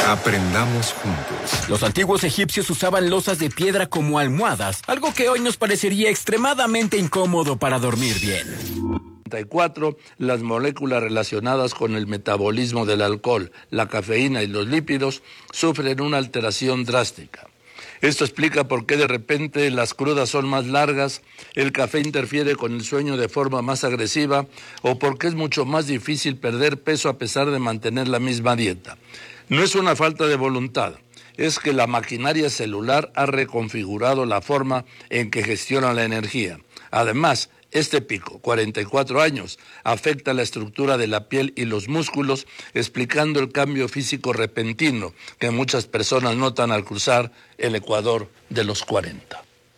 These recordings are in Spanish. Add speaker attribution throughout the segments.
Speaker 1: Aprendamos juntos.
Speaker 2: Los antiguos egipcios usaban losas de piedra como almohadas, algo que hoy nos parecería extremadamente incómodo para dormir bien.
Speaker 3: Las moléculas relacionadas con el metabolismo del alcohol, la cafeína y los lípidos sufren una alteración drástica. Esto explica por qué de repente las crudas son más largas, el café interfiere con el sueño de forma más agresiva o por qué es mucho más difícil perder peso a pesar de mantener la misma dieta. No es una falta de voluntad, es que la maquinaria celular ha reconfigurado la forma en que gestiona la energía. Además, este pico, 44 años, afecta la estructura de la piel y los músculos, explicando el cambio físico repentino que muchas personas notan al cruzar el ecuador de los 40.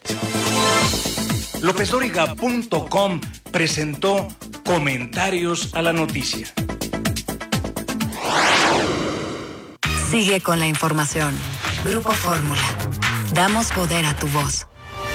Speaker 4: LópezDóriga.com presentó Comentarios a la Noticia.
Speaker 5: Sigue con la información. Grupo Fórmula. Damos poder a tu voz.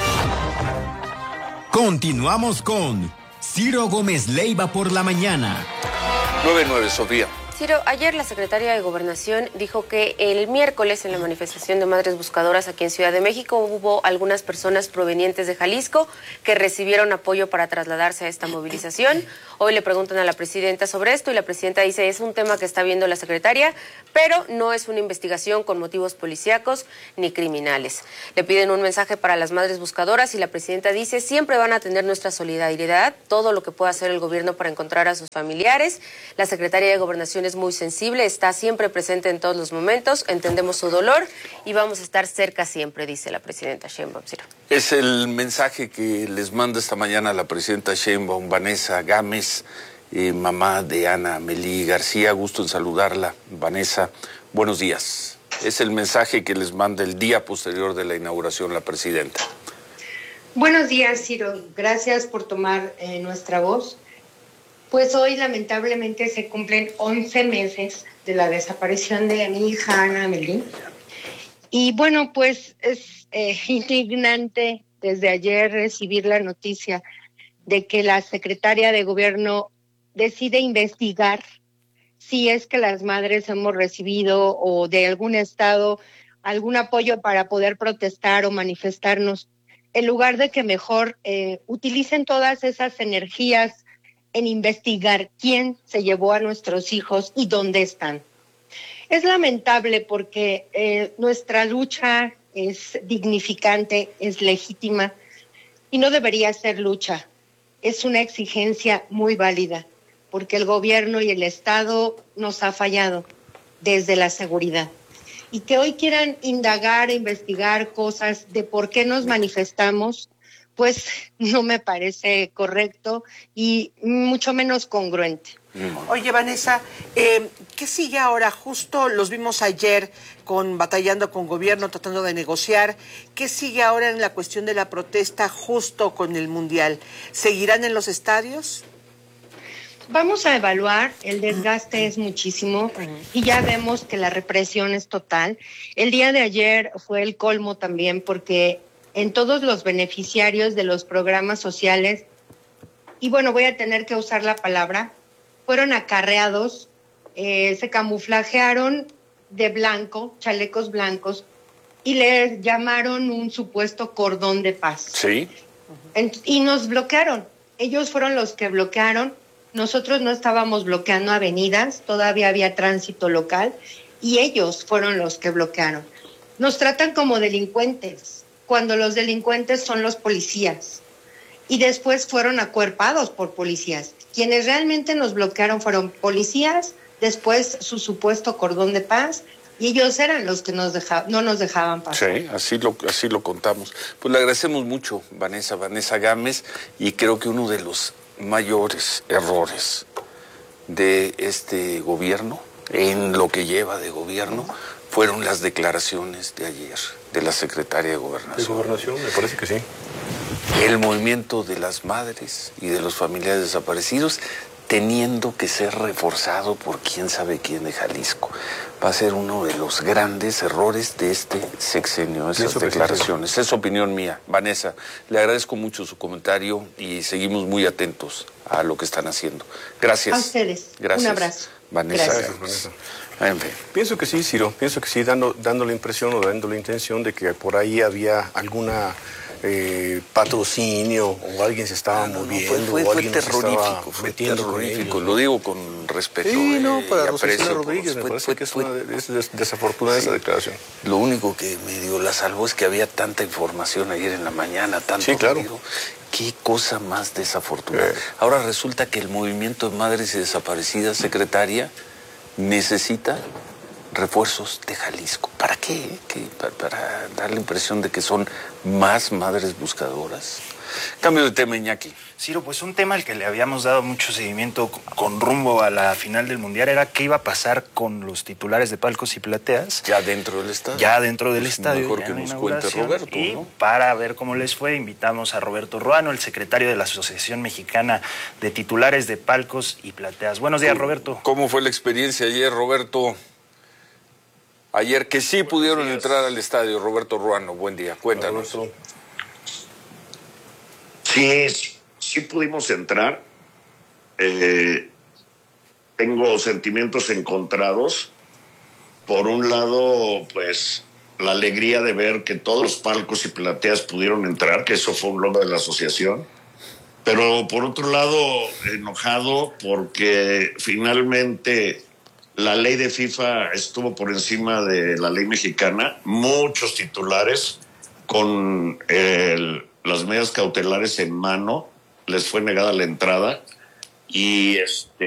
Speaker 6: Continuamos con Ciro Gómez Leiva por la mañana.
Speaker 7: 9-9, Sofía.
Speaker 8: Ciro, ayer la secretaria de Gobernación dijo que el miércoles en la manifestación de Madres Buscadoras aquí en Ciudad de México hubo algunas personas provenientes de Jalisco que recibieron apoyo para trasladarse a esta movilización. Hoy le preguntan a la presidenta sobre esto y la presidenta dice es un tema que está viendo la secretaria, pero no es una investigación con motivos policíacos ni criminales. Le piden un mensaje para las Madres Buscadoras y la presidenta dice siempre van a tener nuestra solidaridad, todo lo que pueda hacer el gobierno para encontrar a sus familiares. La secretaria de Gobernación es muy sensible, está siempre presente en todos los momentos, entendemos su dolor y vamos a estar cerca siempre, dice la presidenta Sheinbaum.
Speaker 7: Es el mensaje que les manda esta mañana la presidenta Sheinbaum, Vanessa Gámez, mamá de Ana Melí García. Gusto en saludarla, Vanessa. Buenos días. Es el mensaje que les manda el día posterior de la inauguración la presidenta.
Speaker 9: Buenos días, Ciro. Gracias por tomar nuestra voz. Pues hoy lamentablemente se cumplen 11 meses de la desaparición de mi hija Ana Melí. Y bueno, pues es indignante desde ayer recibir la noticia de que la secretaria de Gobierno decide investigar si es que las madres hemos recibido o de algún estado algún apoyo para poder protestar o manifestarnos, en lugar de que mejor utilicen todas esas energías en investigar quién se llevó a nuestros hijos y dónde están. Es lamentable porque nuestra lucha es dignificante, es legítima y no debería ser lucha. Es una exigencia muy válida porque el gobierno y el Estado nos ha fallado desde la seguridad. Y que hoy quieran indagar e investigar cosas de por qué nos manifestamos, pues no me parece correcto y mucho menos congruente.
Speaker 10: Oye, Vanessa, ¿qué sigue ahora? Justo los vimos ayer batallando con gobierno, tratando de negociar. ¿Qué sigue ahora en la cuestión de la protesta justo con el Mundial? ¿Seguirán en los estadios?
Speaker 9: Vamos a evaluar, el desgaste es muchísimo y ya vemos que la represión es total. El día de ayer fue el colmo también porque en todos los beneficiarios de los programas sociales, y bueno, voy a tener que usar la palabra, fueron acarreados, se camuflajearon de blanco, chalecos blancos, y les llamaron un supuesto cordón de paz.
Speaker 7: Sí.
Speaker 9: Y nos bloquearon. Ellos fueron los que bloquearon. Nosotros no estábamos bloqueando avenidas, todavía había tránsito local, y ellos fueron los que bloquearon. Nos tratan como delincuentes, cuando los delincuentes son los policías. Y después fueron acuerpados por policías. Quienes realmente nos bloquearon fueron policías, después su supuesto cordón de paz, y ellos eran los que no nos dejaban pasar.
Speaker 7: Sí, así lo contamos. Pues le agradecemos mucho, Vanessa Gámez, y creo que uno de los mayores errores de este gobierno, en lo que lleva de gobierno, fueron las declaraciones de ayer de la secretaria de Gobernación.
Speaker 11: De Gobernación, me parece que sí.
Speaker 7: El movimiento de las madres y de los familiares desaparecidos teniendo que ser reforzado por quién sabe quién de Jalisco. Va a ser uno de los grandes errores de este sexenio, esas declaraciones. Es opinión mía. Vanessa, le agradezco mucho su comentario y seguimos muy atentos a lo que están haciendo. Gracias.
Speaker 9: A ustedes.
Speaker 7: Gracias.
Speaker 9: Un abrazo.
Speaker 7: Vanessa.
Speaker 11: Gracias, Vanessa.
Speaker 7: En fin.
Speaker 11: Pienso que sí, Ciro, pienso que sí, dando la impresión o dando la intención de que por ahí había alguna patrocinio o alguien se estaba moviendo
Speaker 7: fue
Speaker 11: o alguien
Speaker 7: terrorífico,
Speaker 11: fue terrorífico.
Speaker 7: Lo digo con respeto.
Speaker 11: Sí, no, para
Speaker 7: y
Speaker 11: Rosicela
Speaker 7: aprecio.
Speaker 11: Rodríguez me parece que es desafortunada esa declaración.
Speaker 7: Lo único que medio la salvó es que había tanta información ayer en la mañana, tanto
Speaker 11: sí, claro.
Speaker 7: ruido. Qué cosa más desafortunada. Ahora resulta que el movimiento de madres y desaparecidas, secretaria, necesita refuerzos de Jalisco. ¿Para qué? ¿Para dar la impresión de que son más madres buscadoras? Cambio de tema, Iñaki.
Speaker 12: Ciro, pues un tema al que le habíamos dado mucho seguimiento con rumbo a la final del Mundial era qué iba a pasar con los titulares de palcos y plateas.
Speaker 7: Ya dentro del estadio.
Speaker 12: Ya dentro del estadio.
Speaker 7: Mejor que nos cuente Roberto,
Speaker 12: y
Speaker 7: ¿no?
Speaker 12: para ver cómo les fue, invitamos a Roberto Ruano, el secretario de la Asociación Mexicana de Titulares de Palcos y Plateas. Buenos días, Roberto.
Speaker 7: ¿Cómo fue la experiencia ayer, Roberto? Ayer que sí pudieron entrar al estadio, Roberto Ruano. Buen día, cuéntanos.
Speaker 13: Sí pudimos entrar. Tengo sentimientos encontrados. Por un lado, pues, la alegría de ver que todos los palcos y plateas pudieron entrar, que eso fue un logro de la asociación. Pero por otro lado, enojado porque finalmente la ley de FIFA estuvo por encima de la ley mexicana. Muchos titulares con las medidas cautelares en mano les fue negada la entrada y